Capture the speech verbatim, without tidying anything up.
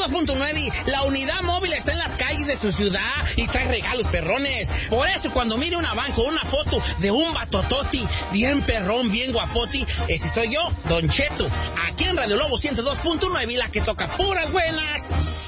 dos punto nueve, la unidad móvil está en las calles de su ciudad y trae regalos perrones. Por eso, cuando mire una banco, una foto de un batototi, bien perrón, bien guapoti, ese soy yo, Don Cheto, aquí en Radio Lobo ciento dos punto nueve, la que toca puras buenas.